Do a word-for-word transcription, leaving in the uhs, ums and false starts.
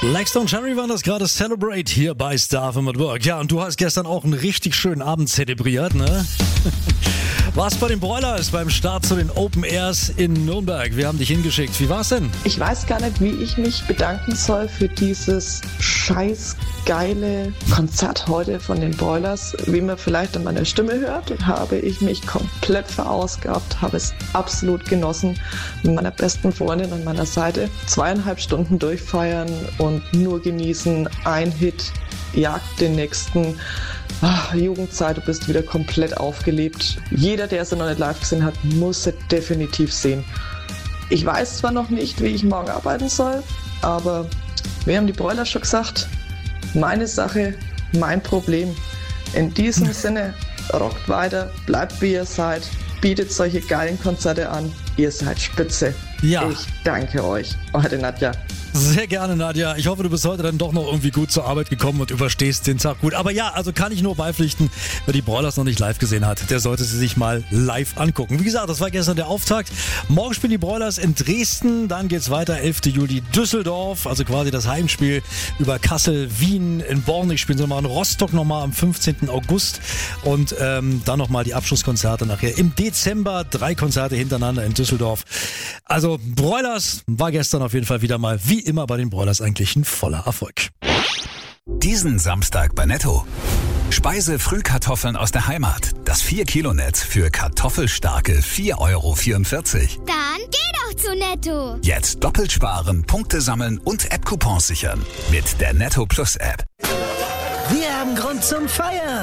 Blackstone Cherry waren das gerade, Celebrate hier bei Star F M at Work. Ja, und du hast gestern auch einen richtig schönen Abend zelebriert, ne? Warst bei den Broilers beim Start zu den Open Airs in Nürnberg. Wir haben dich hingeschickt. Wie war's denn? Ich weiß gar nicht, wie ich mich bedanken soll für dieses scheiß geile Konzert heute von den Broilers. Wie man vielleicht an meiner Stimme hört, habe ich mich komplett verausgabt, habe es absolut genossen, mit meiner besten Freundin an meiner Seite zweieinhalb Stunden durchfeiern und nur genießen. Ein Hit jagt den nächsten. Ach, Jugendzeit, du bist wieder komplett aufgelebt. Jeder, der es noch nicht live gesehen hat, muss es definitiv sehen. Ich weiß zwar noch nicht, wie ich morgen arbeiten soll, aber wir haben die Broilers schon gesagt, meine Sache, mein Problem. In diesem Sinne, rockt weiter, bleibt wie ihr seid, bietet solche geilen Konzerte an. Ihr seid spitze. Ja. Ich danke euch. Eure Nadja. Sehr gerne, Nadja. Ich hoffe, du bist heute dann doch noch irgendwie gut zur Arbeit gekommen und überstehst den Tag gut. Aber ja, also kann ich nur beipflichten, wer die Broilers noch nicht live gesehen hat, der sollte sie sich mal live angucken. Wie gesagt, das war gestern der Auftakt. Morgen spielen die Broilers in Dresden, dann geht's weiter, elften Juli Düsseldorf, also quasi das Heimspiel über Kassel, Wien, in Bornig spielen sie nochmal in Rostock nochmal am fünfzehnten August und ähm, dann nochmal die Abschlusskonzerte nachher im Dezember, drei Konzerte hintereinander in Düsseldorf. Also Broilers war gestern auf jeden Fall wieder mal wie immer bei den Broilers eigentlich ein voller Erfolg. Diesen Samstag bei Netto. Speise-Frühkartoffeln aus der Heimat. Das vier Kilo Netz für kartoffelstarke vier Euro vierundvierzig. Dann geh doch zu Netto. Jetzt doppelt sparen, Punkte sammeln und App-Coupons sichern. Mit der Netto Plus App. Wir haben Grund zum Feiern.